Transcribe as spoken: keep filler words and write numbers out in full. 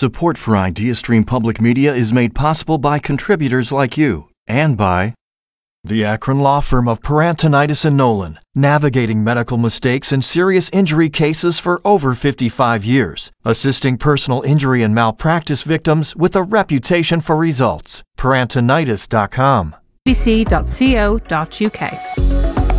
Support for IdeaStream Public Media is made possible by contributors like you and by the Akron law firm of Perantonitis and Nolan, navigating medical mistakes and serious injury cases for over fifty-five years, assisting personal injury and malpractice victims with a reputation for results. Perantonitis dot com. b c dot co dot u k